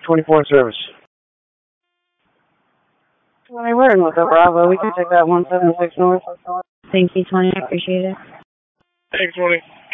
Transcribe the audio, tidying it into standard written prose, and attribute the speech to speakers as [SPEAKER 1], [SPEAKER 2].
[SPEAKER 1] 24 service.
[SPEAKER 2] 20, we're in Lookout Bravo. We can take that 176 north.
[SPEAKER 3] Thank you, 20. I appreciate it.
[SPEAKER 1] Thanks, 20.